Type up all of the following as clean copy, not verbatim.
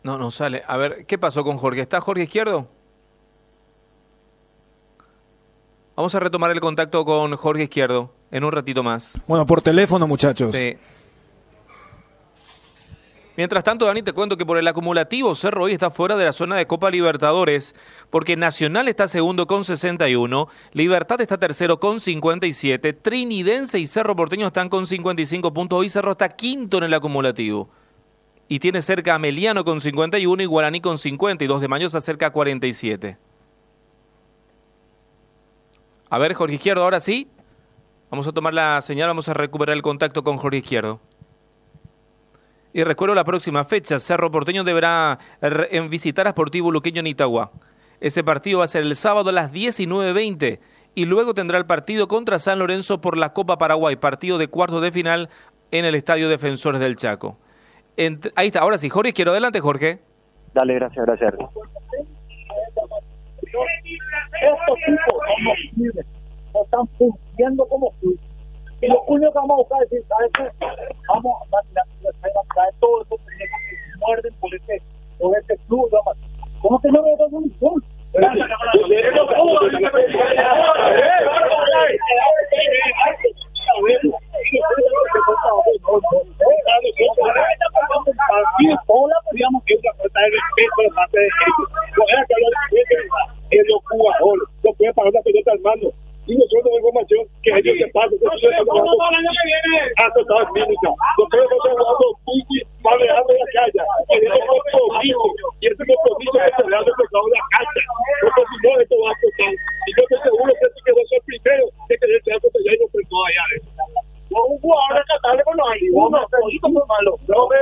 No, no sale. A ver, ¿qué pasó con Jorge? ¿Está Jorge Izquierdo? Vamos a retomar el contacto con Jorge Izquierdo en un ratito más. Bueno, por teléfono, muchachos. Sí. Mientras tanto, Dani, te cuento que por el acumulativo Cerro hoy está fuera de la zona de Copa Libertadores, porque Nacional está segundo con 61, Libertad está tercero con 57, Trinidense y Cerro Porteño están con 55 puntos. Hoy Cerro está quinto en el acumulativo. Y tiene cerca a Meliano con 51 y Guaraní con 50, y 2 de Mayo se acerca a 47. A ver, Jorge Izquierdo, ahora sí. Vamos a tomar la señal, vamos a recuperar el contacto con Jorge Izquierdo. Y recuerdo la próxima fecha, Cerro Porteño deberá visitar a Sportivo Luqueño en Itagua. Ese partido va a ser el sábado a las 19:20 y luego tendrá el partido contra San Lorenzo por la Copa Paraguay, partido de cuartos de final en el Estadio Defensores del Chaco. Ahí está, ahora sí, Jorge Izquierdo, adelante Jorge. Dale, gracias. Estos tipos no sirven, no están funcionando como club. Y lo único que vamos a buscar es decir, ¿sabes qué? Vamos a traer todos esos proyectos que se muerden por este club. ¿Cómo que no me da un club? Y nosotros tenemos información que ellos se pasan, no puede pasar manejando la calle, tenemos compromiso, y ese compromiso que se le ha desplegado la cancha, porque si no esto va a costar, y yo estoy seguro que sí que va a ser primero que tener chance de ya y no enfrentó allá. No hubo ahora catable con los amigos, no, poquito muy malo. No me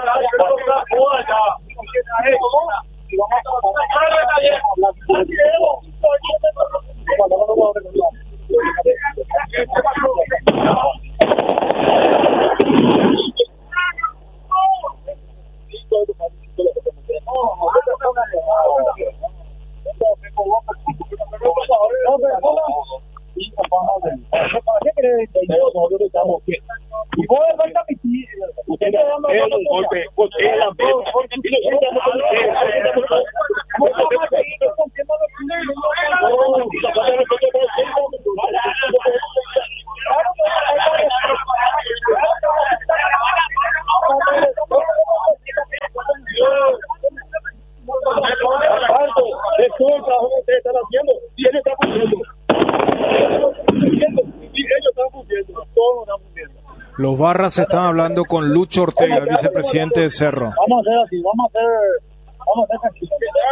Los Barras están hablando con Lucho Ortega, vicepresidente de Cerro. Vamos a hacer así, vamos a hacer